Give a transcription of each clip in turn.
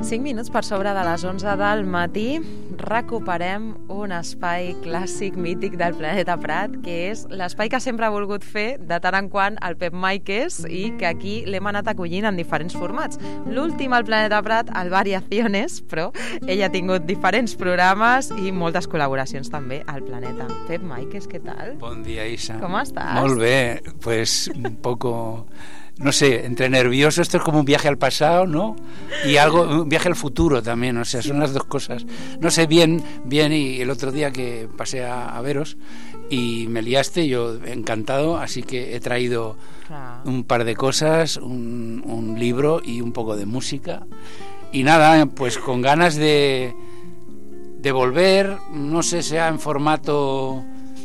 5 minuts per sobre de les 11 del matí recuperem un espai clàssic mític del Planeta Prat, que és l'espai que sempre ha volgut fer de tant en quant el Pep Máiquez i que aquí l'hem anat acollint en diferents formats. L'últim al Planeta Prat, el Variaciones, però ell ha tingut diferents programes i moltes col·laboracions també al Planeta. Pep Máiquez, què tal? Bon dia, Isa. Com estàs? Molt bé, pues un poco... No sé, entre nervioso, esto es como un viaje al pasado, ¿no? Y un viaje al futuro también, o sea, son las dos cosas. No sé, bien, y el otro día que pasé a veros y me liaste, yo encantado, así que he traído un par de cosas, un libro y un poco de música. Y nada, pues con ganas de volver, no sé, sea en formato...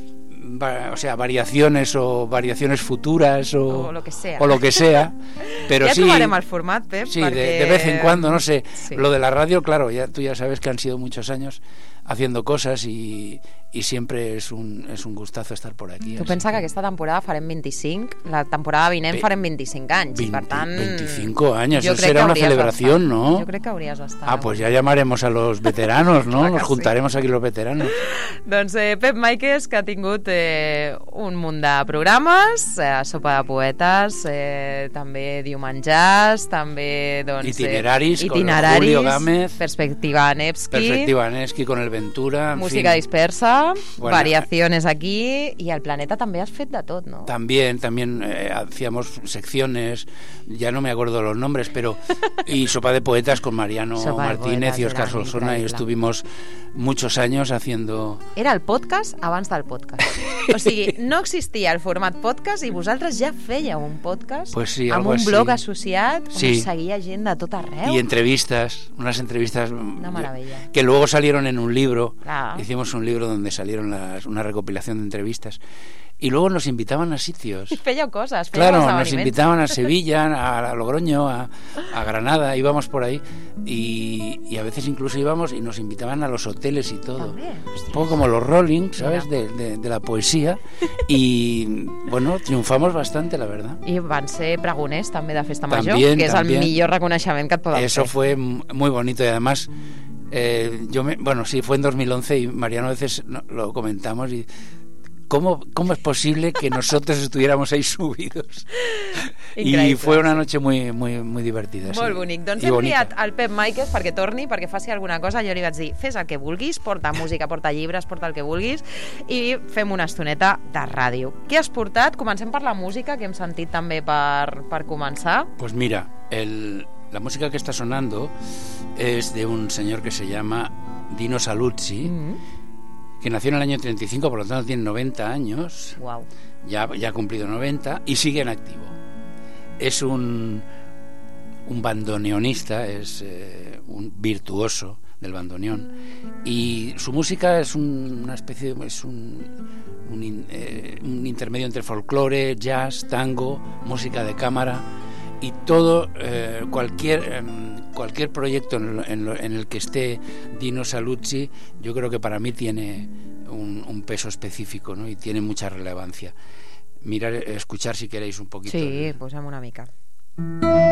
O sea, variaciones o variaciones futuras o lo que sea, pero ja sí, trobarem el format, Pep, sí, perquè... de vez en cuando, no sé, sí. Lo de la radio, claro, tú ya sabes que han sido muchos años haciendo cosas y siempre es un gustazo estar por aquí. Tu pensa que aquesta temporada farem 25, la temporada vinent farem 25 anys, i per tant... 25 años, eso será una celebración, ¿no? Jo crec que hauries d'estar. Ah, pues ya llamaremos a los veteranos, ¿no? Nos juntaremos sí. aquí los veteranos. Doncs Pep Máiquez, que ha tingut un munt de programes, Sopa de Poetes, també Diumenjars, també doncs, itineraris con Julio Gámez, Perspectiva Nevsky, con el Ventura, música dispersa, bueno, variaciones aquí, y al Planeta també has fet de tot, ¿no? También hacíamos secciones, ya no me acuerdo los nombres, pero y Sopa de Poetas con Mariano Martínez y Óscar Solsona, y estuvimos muchos años haciendo... Era el podcast abans del podcast. O sigui, no existia el format podcast i vosaltres ja fèieu un podcast, pues sí, amb un blog associat on seguia gent de tot arreu. Y entrevistas, unas entrevistas una maravilla, que luego salieron en un libro. Claro. Hicimos un libro donde salieron una recopilación de entrevistas. Y luego nos invitaban a sitios. Y fèieu coses, claro, nos invitaban a Sevilla, a Logroño, a Granada, íbamos por ahí y a veces incluso íbamos y nos invitaban a los hoteles y todo. Un poco como los Rolling, ¿sabes? De la poesía. Y bueno, triunfamos bastante, la verdad. I van ser pregoners també de Festa Major, que és el millor reconeixement que et poden fer. Eso fue muy bonito y además... sí, fue en 2011 y Mariano a veces lo comentamos y ¿cómo es posible que nosotros estuviéramos ahí subidos? Increïble. I fue una noche muy, muy, muy divertida. Molt bonic. Doncs hem enviat al Pep Máiquez perquè torni, perquè faci alguna cosa. Jo li vaig dir, fes el que vulguis, porta música, porta llibres, porta el que vulguis i fem una estoneta de ràdio. Què has portat? Comencem per la música, que hem sentit també per començar. Pues mira, la música que está sonando es de un señor que se llama Dino Saluzzi, que nació en el año 35, por lo tanto tiene 90 años. Wow. Ya ha cumplido 90 y sigue en activo. Es un bandoneonista, es un virtuoso del bandoneón, y su música es una especie de, es un intermedio entre folclore, jazz, tango, música de cámara y todo, cualquier proyecto en el que esté Dino Saluzzi, yo creo que para mí tiene un peso específico, ¿no? Y tiene mucha relevancia. Escuchar si queréis un poquito. Sí, posem una mica.